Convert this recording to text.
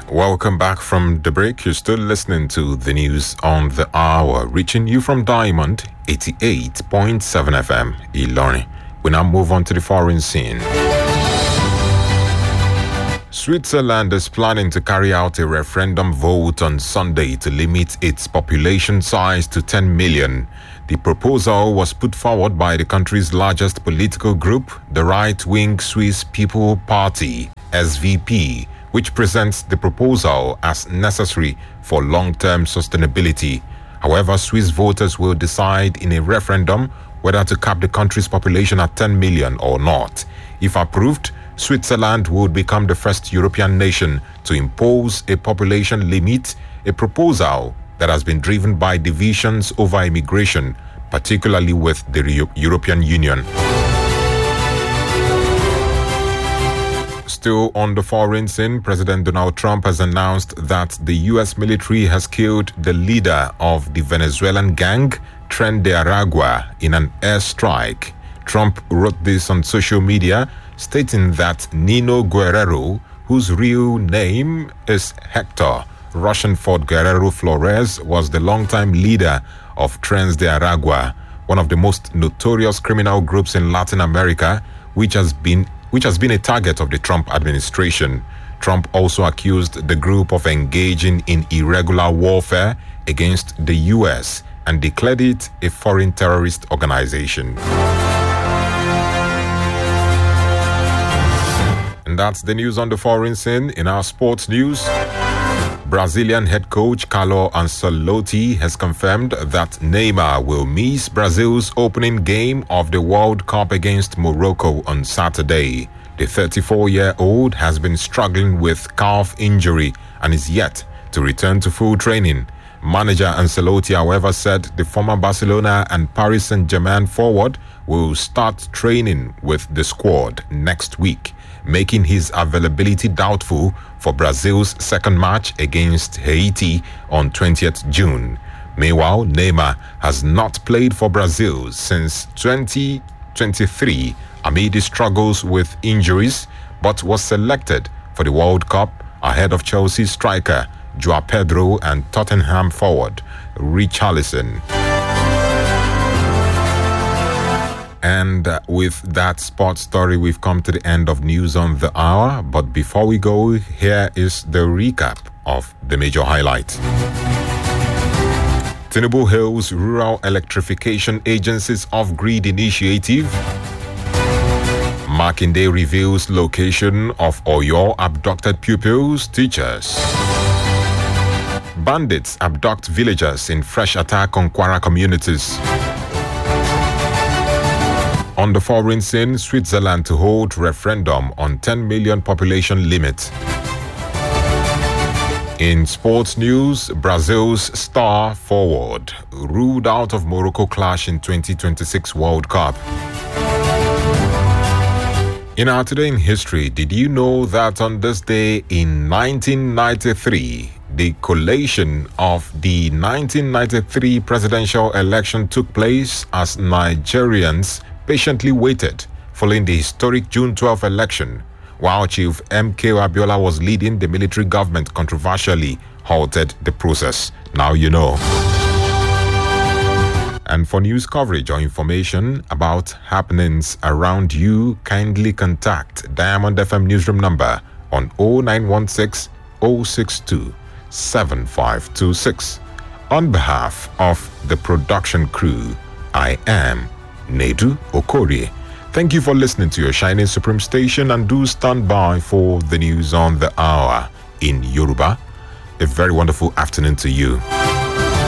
Welcome back from the break. You're still listening to the news on the hour, reaching you from Diamond 88.7 FM, Ilorin. We now move on to the foreign scene. Switzerland is planning to carry out a referendum vote on Sunday to limit its population size to 10 million. The proposal was put forward by the country's largest political group, the right-wing Swiss People Party, SVP, which presents the proposal as necessary for long-term sustainability. However, Swiss voters will decide in a referendum whether to cap the country's population at 10 million or not. If approved, Switzerland would become the first European nation to impose a population limit, a proposal that has been driven by divisions over immigration, particularly with the European Union. Still on the foreign scene, President Donald Trump has announced that the U.S. military has killed the leader of the Venezuelan gang, Tren de Aragua, in an airstrike. Trump wrote this on social media, stating that Nino Guerrero, whose real name is Hector Rushingford Guerrero Flores, was the longtime leader of Tren de Aragua, one of the most notorious criminal groups in Latin America, which has been a target of the Trump administration. Trump also accused the group of engaging in irregular warfare against the U.S. and declared it a foreign terrorist organization. And that's the news on the foreign scene. In our sports news, Brazilian head coach Carlo Ancelotti has confirmed that Neymar will miss Brazil's opening game of the World Cup against Morocco on Saturday. The 34-year-old has been struggling with calf injury and is yet to return to full training. Manager Ancelotti, however, said the former Barcelona and Paris Saint-Germain forward will start training with the squad next week, making his availability doubtful for Brazil's second match against Haiti on 20th June. Meanwhile, Neymar has not played for Brazil since 2023 amid his struggles with injuries, but was selected for the World Cup ahead of Chelsea striker João Pedro and Tottenham forward Richarlison. And with that sports story, we've come to the end of News on the Hour. But before we go, here is the recap of the major highlights. Tinubu hails Rural Electrification Agency's off-grid initiative. Makinde reveals location of Oyo abducted pupils, teachers. Bandits abduct villagers in fresh attack on Kwara communities. On the foreign scene, Switzerland to hold referendum on 10 million population limit. In sports news, Brazil's star forward ruled out of Morocco clash in 2026 World Cup. In our Today in History, did you know that on this day in 1993, the collation of the 1993 presidential election took place as Nigerians patiently waited following the historic June 12 election, while Chief M.K. Abiola was leading, the military government controversially halted the process. Now you know. And for news coverage or information about happenings around you, kindly contact Diamond FM newsroom number on 0916 062 7526. On behalf of the production crew, I am Nedu Okorie. Thank you for listening to your Shining Supreme station, and do stand by for the news on the hour in Yoruba. A very wonderful afternoon to you.